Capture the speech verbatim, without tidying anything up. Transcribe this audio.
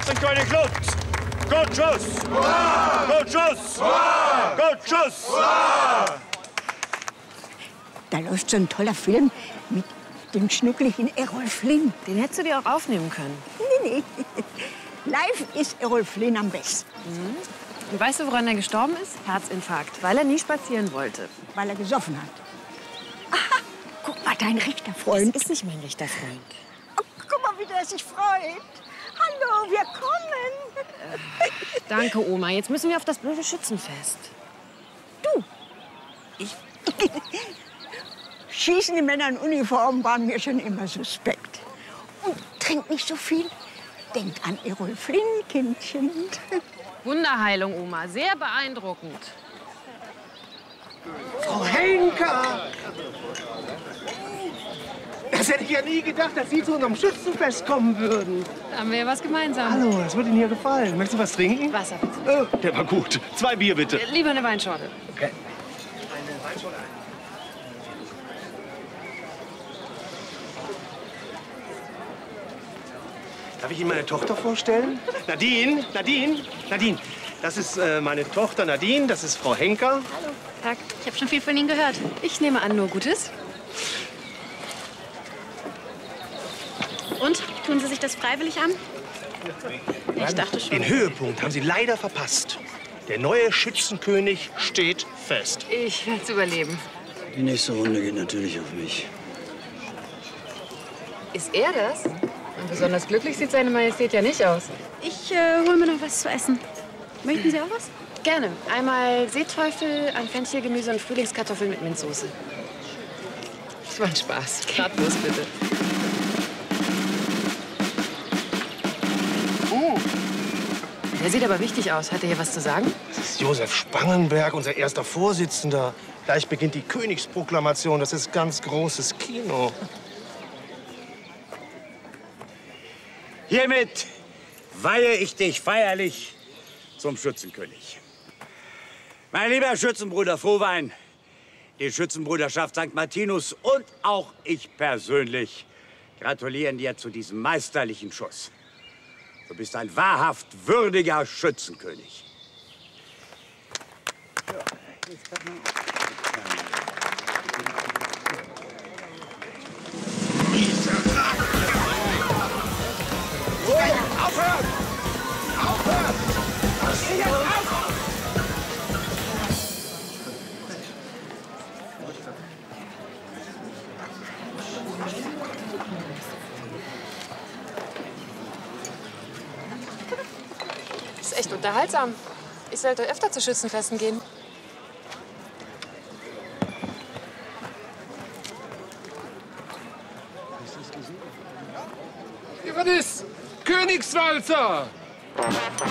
Schützenkönig Lutz! Gut Schuss! Hurra! Gut Schuss! Hurra! Gut Schuss! Hurra! Da läuft so ein toller Film mit dem schnuckligen Errol Flynn. Den hättest du dir auch aufnehmen können. Nee, nee. Live ist Errol Flynn am besten. Mhm. Und weißt du, woran er gestorben ist? Herzinfarkt, weil er nie spazieren wollte. Weil er gesoffen hat. Aha, guck mal, dein rechter Freund. Das ist nicht mein rechter Freund. Oh, guck mal, wie der sich freut. Hallo, wir kommen. Äh, danke, Oma. Jetzt müssen wir auf das blöde Schützenfest. Du? Ich? Schießen die Männer in Uniform waren mir schon immer suspekt. Und trink nicht so viel. Denk an Errol Flynn, Kindchen. Wunderheilung, Oma. Sehr beeindruckend. Frau Henker! Das hätte ich ja nie gedacht, dass Sie zu unserem Schützenfest kommen würden. Da haben wir ja was gemeinsam. Hallo, das wird Ihnen hier gefallen. Möchtest du was trinken? Wasser, bitte. Oh, der war gut. Zwei Bier, bitte. Lieber eine Weinschorle. Okay. Darf ich Ihnen meine Tochter vorstellen? Nadine, Nadine, Nadine. Das ist äh, meine Tochter Nadine, das ist Frau Henker. Hallo. Tag. Ich habe schon viel von Ihnen gehört. Ich nehme an, nur Gutes. Und? Tun Sie sich das freiwillig an? Ich dachte schon. Den Höhepunkt haben Sie leider verpasst. Der neue Schützenkönig steht fest. Ich werde es überleben. Die nächste Runde geht natürlich auf mich. Ist er das? Und besonders glücklich sieht seine Majestät ja nicht aus. Ich äh, hole mir noch was zu essen. Möchten Sie auch was? Gerne. Einmal Seeteufel, ein Fenchelgemüse und Frühlingskartoffeln mit Minzsoße. Das war ein Spaß. Bratwurst, bitte. Oh. Der sieht aber wichtig aus. Hat er hier was zu sagen? Das ist Josef Spangenberg, unser erster Vorsitzender. Gleich beginnt die Königsproklamation. Das ist ganz großes Kino. Hiermit weihe ich dich feierlich zum Schützenkönig. Mein lieber Schützenbruder Frohwein, die Schützenbruderschaft Sankt Martinus und auch ich persönlich gratulieren dir zu diesem meisterlichen Schuss. Du bist ein wahrhaft würdiger Schützenkönig. Aufhören! Aufhören! Das ist echt unterhaltsam. Ich sollte öfter zu Schützenfesten gehen. Ja, was ist? Königswalzer!